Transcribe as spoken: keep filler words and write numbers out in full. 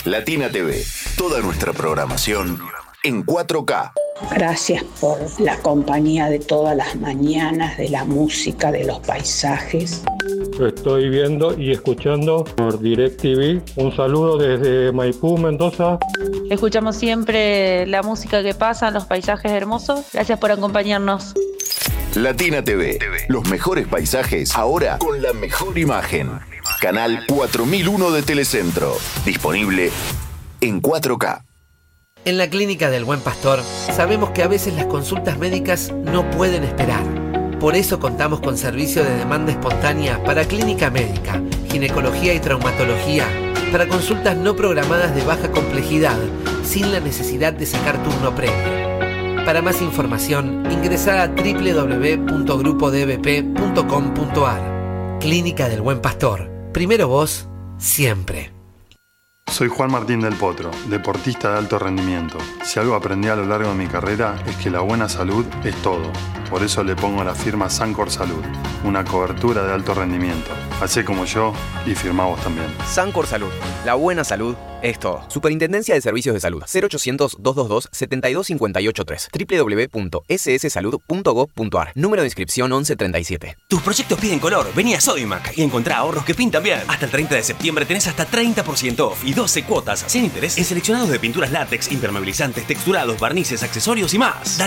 Latina T V, toda nuestra programación en cuatro K. Gracias por la compañía de todas las mañanas, de la música, de los paisajes. Estoy viendo y escuchando por DirecTV. Un saludo desde Maipú, Mendoza. Escuchamos siempre la música que pasa, los paisajes hermosos. Gracias por acompañarnos. Latina T V, los mejores paisajes, ahora con la mejor imagen. Canal cuatro mil uno de Telecentro, disponible en cuatro K. En la Clínica del Buen Pastor sabemos que a veces las consultas médicas no pueden esperar. Por eso contamos con servicio de demanda espontánea para clínica médica, ginecología y traumatología, para consultas no programadas de baja complejidad, sin la necesidad de sacar turno previo. Para más información, ingresá a doble u doble u doble u punto grupo d b p punto com punto a r. Clínica del Buen Pastor. Primero vos, siempre. Soy Juan Martín del Potro, deportista de alto rendimiento. Si algo aprendí a lo largo de mi carrera es que la buena salud es todo. Por eso le pongo la firma Sancor Salud, una cobertura de alto rendimiento. Hacé como yo y firmá vos también. Sancor Salud, la buena salud es todo. Superintendencia de Servicios de Salud. cero ochocientos, doscientos veintidós, setenta y dos cincuenta y ocho tres. doble u doble u doble u punto s s salud punto gov punto a r. Número de inscripción once treinta y siete. Tus proyectos piden color. Vení a Sodimac y encontrá ahorros que pintan bien. Hasta el treinta de septiembre tenés hasta treinta por ciento off y doce cuotas sin interés en seleccionados de pinturas látex, impermeabilizantes, texturados, barnices, accesorios y más. Dale